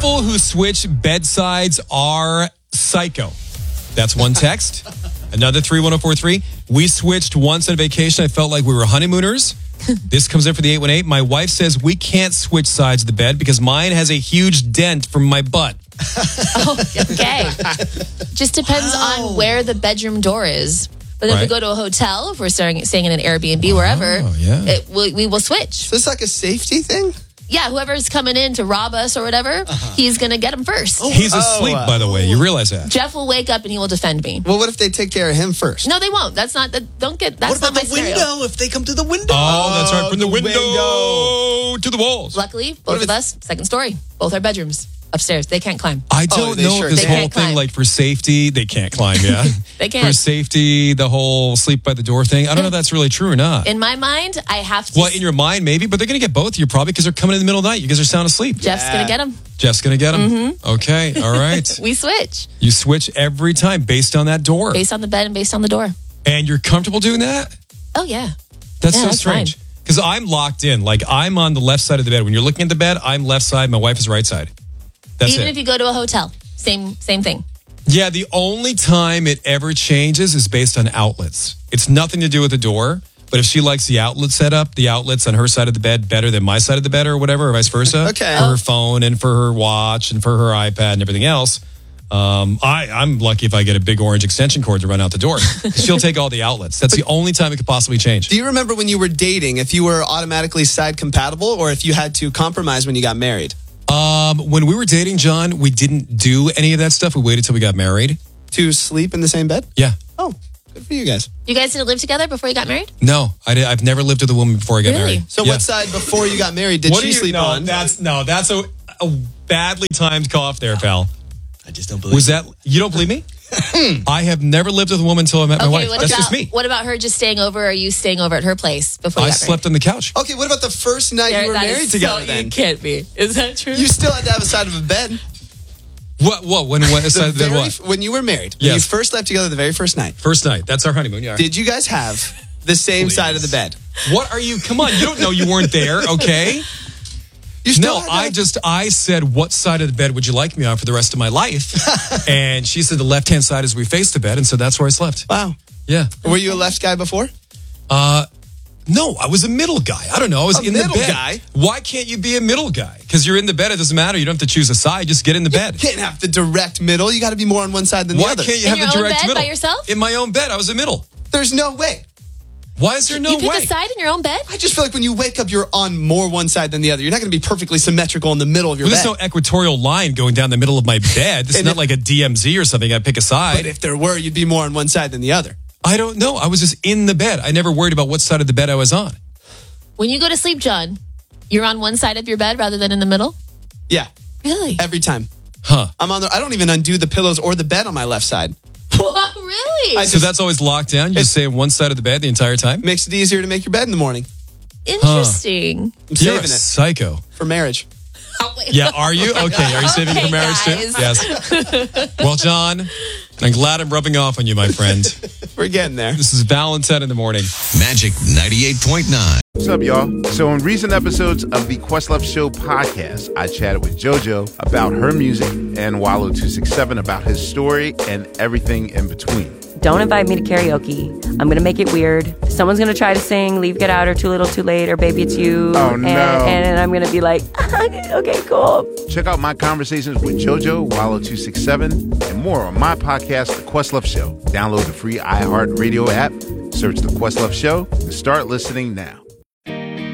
People who switch bedsides are psycho. That's one text. Another 31043. We switched once on vacation. I felt like we were honeymooners. This comes in for the 818. My wife says we can't switch sides of the bed because mine has a huge dent from my butt. Oh, okay. Just depends on where the bedroom door is. But if we go to a hotel, if we're staying in an Airbnb, wherever, we will switch. So it's like a safety thing? Yeah, whoever's coming in to rob us or whatever, he's going to get him first. He's asleep, by the way. You realize that? Jeff will wake up and he will defend me. Well, what if they take care of him first? No, they won't. That's not. That's what not about my the scenario. window? If they come through the window. Oh, that's right. From the window to the walls. Luckily, both of us, second story, both our bedrooms upstairs. They can't climb. I don't know if this whole thing, like for safety, they can't climb, yeah? They can't. For safety, the whole sleep by the door thing, I don't know if that's really true or not. In my mind, I have to. Well, in your mind, maybe, but they're going to get both of you probably because they're coming in the middle of the night. You guys are sound asleep. Jeff's going to get them. Jeff's going to get them? Okay, all right. We switch. You switch every time based on that door. Based on the bed and based on the door. And you're comfortable doing that? Oh, yeah. That's so strange. Because I'm locked in. Like, I'm on the left side of the bed. When you're looking at the bed, I'm left side. My wife is right side. That's Even it. if you go to a hotel, same thing. Yeah, the only time it ever changes is based on outlets. It's nothing to do with the door. But if she likes the outlet setup, the outlets on her side of the bed better than my side of the bed or whatever, or vice versa. Okay. For her phone and for her watch and for her iPad and everything else. I'm lucky if I get a big orange extension cord to run out the door. She'll take all the outlets. That's the only time it could possibly change. Do you remember when you were dating, if you were automatically side compatible or if you had to compromise when you got married? When we were dating, John, we didn't do any of that stuff. We waited till we got married. To sleep in the same bed? Yeah. Oh, good for you guys. You guys didn't live together before you got married? No, I've never lived with a woman before I got married. So what side before you got married did she sleep on? That's a badly timed cough there, pal. I just don't believe Was that, you don't believe me? I have never lived with a woman until I met my wife. That's just me. What about her just staying over? Or are you staying over at her place before you got married? slept on the couch. Okay, what about the first night you were married together then? It can't be. Is that true? You still had to have a side of a bed. What? What When you were married, when Yes. you first slept together the very first night. First night. That's our honeymoon, yeah. Did you guys have the same side of the bed? What are you? Come on, you don't know you weren't there, okay? I said, what side of the bed would you like me on for the rest of my life? And she said the left-hand side as we faced the bed, and so that's where I slept. Wow. Yeah. Were you a left guy before? No, I was a middle guy. I don't know. I was in the middle bed. guy? Why can't you be a middle guy? Because you're in the bed. It doesn't matter. You don't have to choose a side. Just get in the bed. You can't have the direct middle. You got to be more on one side than the other. Why can't you have the direct bed middle? by yourself? In my own bed. I was a middle. There's no way. Why is there no way? You pick a side in your own bed? I just feel like when you wake up, you're on more one side than the other. You're not going to be perfectly symmetrical in the middle of your bed. There's no equatorial line going down the middle of my bed. It's not like a DMZ or something. I pick a side. But if there were, you'd be more on one side than the other. I don't know. I was just in the bed. I never worried about what side of the bed I was on. When you go to sleep, John, you're on one side of your bed rather than in the middle? Yeah. Really? Every time. Huh. I don't even undo the pillows or the bed on my left side. What? Really? So that's always locked down? You just stay on one side of the bed the entire time? Makes it easier to make your bed in the morning. Interesting. I'm You're saving a it psycho. for marriage. Yeah, are you? Okay, are you saving it for marriage too? Yes. Well, John, I'm glad I'm rubbing off on you, my friend. We're getting there. This is Valentine in the morning. Magic 98.9. What's up, y'all? So in recent episodes of the Questlove Show podcast, I chatted with JoJo about her music and Wallow267 about his story and everything in between. Don't invite me to karaoke. I'm going to make it weird. Someone's going to try to sing Leave, Get Out, or Too Little, Too Late, or Baby It's You. Oh, no. And I'm going to be like, okay, cool. Check out my conversations with JoJo, Wallow267, and more on my podcast, The Questlove Show. Download the free iHeartRadio app, search The Questlove Show, and start listening now.